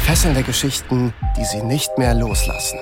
Fesselnde Geschichten, die Sie nicht mehr loslassen.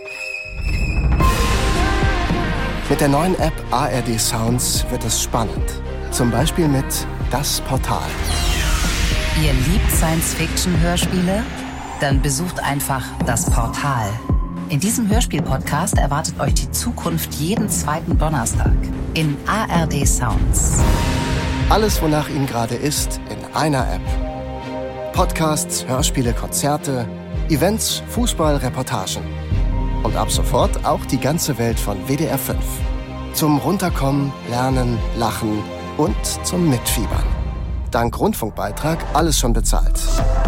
Mit der neuen App ARD Sounds wird es spannend. Zum Beispiel mit Das Portal. Ihr liebt Science-Fiction-Hörspiele? Dann besucht einfach Das Portal. In diesem Hörspiel-Podcast erwartet euch die Zukunft jeden zweiten Donnerstag in ARD Sounds. Alles, wonach Ihnen gerade ist, in einer App. Podcasts, Hörspiele, Konzerte, Events, Fußball, Reportagen. Und ab sofort auch die ganze Welt von WDR 5. Zum Runterkommen, Lernen, Lachen und zum Mitfiebern. Dank Rundfunkbeitrag alles schon bezahlt.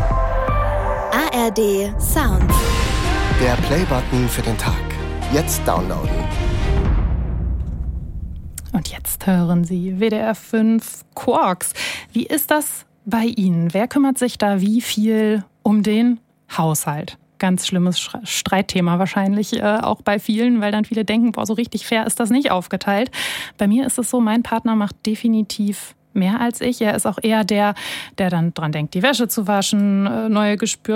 ARD Sounds. Der Play-Button für den Tag. Jetzt downloaden. Und jetzt hören Sie WDR 5 Quarks. Wie ist das bei Ihnen? Wer kümmert sich da wie viel um den Haushalt? Ganz schlimmes Streitthema wahrscheinlich auch bei vielen, weil dann viele denken, boah, so richtig fair ist das nicht aufgeteilt. Bei mir ist es so, mein Partner macht definitiv mehr als ich. Er ist auch eher der dann dran denkt, die Wäsche zu waschen, neue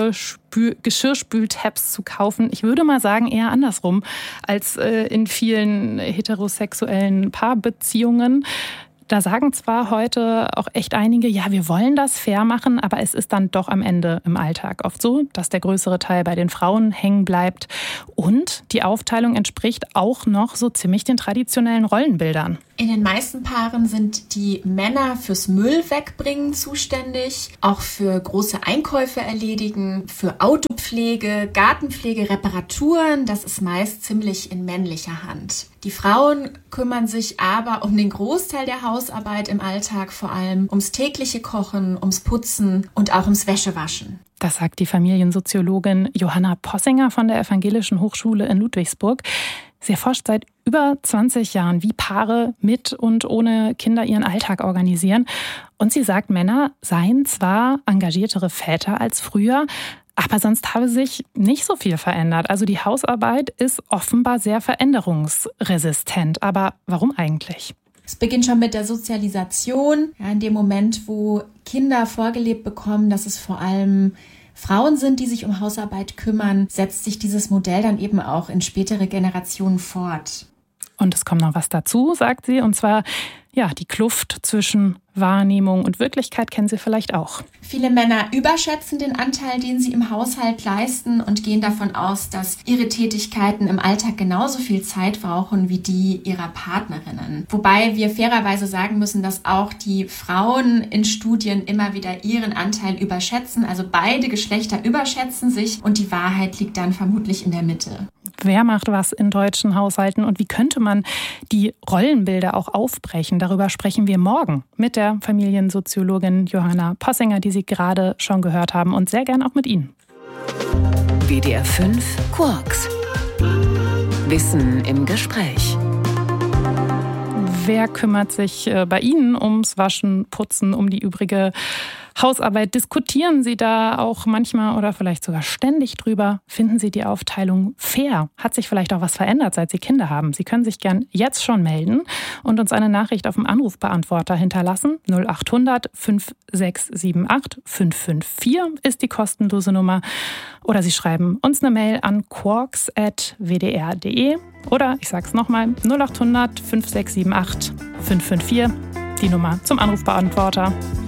Geschirrspültabs zu kaufen. Ich würde mal sagen, eher andersrum als in vielen heterosexuellen Paarbeziehungen. Da sagen zwar heute auch echt einige, ja, wir wollen das fair machen, aber es ist dann doch am Ende im Alltag oft so, dass der größere Teil bei den Frauen hängen bleibt. Und die Aufteilung entspricht auch noch so ziemlich den traditionellen Rollenbildern. In den meisten Paaren sind die Männer fürs Müll wegbringen zuständig, auch für große Einkäufe erledigen, für Autopflege, Gartenpflege, Reparaturen. Das ist meist ziemlich in männlicher Hand. Die Frauen kümmern sich aber um den Großteil der Hausarbeit im Alltag, vor allem ums tägliche Kochen, ums Putzen und auch ums Wäschewaschen. Das sagt die Familiensoziologin Johanna Possinger von der Evangelischen Hochschule in Ludwigsburg. Sie erforscht seit über 20 Jahren, wie Paare mit und ohne Kinder ihren Alltag organisieren. Und sie sagt, Männer seien zwar engagiertere Väter als früher, aber sonst habe sich nicht so viel verändert. Also die Hausarbeit ist offenbar sehr veränderungsresistent. Aber warum eigentlich? Es beginnt schon mit der Sozialisation. Ja, in dem Moment, wo Kinder vorgelebt bekommen, dass es vor allem Frauen sind, die sich um Hausarbeit kümmern, setzt sich dieses Modell dann eben auch in spätere Generationen fort. Und es kommt noch was dazu, sagt sie, und zwar ja, die Kluft zwischen Wahrnehmung und Wirklichkeit kennen Sie vielleicht auch. Viele Männer überschätzen den Anteil, den sie im Haushalt leisten und gehen davon aus, dass ihre Tätigkeiten im Alltag genauso viel Zeit brauchen wie die ihrer Partnerinnen. Wobei wir fairerweise sagen müssen, dass auch die Frauen in Studien immer wieder ihren Anteil überschätzen. Also beide Geschlechter überschätzen sich und die Wahrheit liegt dann vermutlich in der Mitte. Wer macht was in deutschen Haushalten und wie könnte man die Rollenbilder auch aufbrechen? Darüber sprechen wir morgen mit der Familiensoziologin Johanna Possinger, die Sie gerade schon gehört haben, und sehr gern auch mit Ihnen. WDR 5 Quarks. Wissen im Gespräch. Wer kümmert sich bei Ihnen ums Waschen, Putzen, um die übrige Hausarbeit? Diskutieren Sie da auch manchmal oder vielleicht sogar ständig drüber? Finden Sie die Aufteilung fair? Hat sich vielleicht auch was verändert, seit Sie Kinder haben? Sie können sich gern jetzt schon melden und uns eine Nachricht auf dem Anrufbeantworter hinterlassen. 0800 5678 554 ist die kostenlose Nummer. Oder Sie schreiben uns eine Mail an quarks@wdr.de. Oder, ich sage es nochmal, 0800 5678 554, die Nummer zum Anrufbeantworter.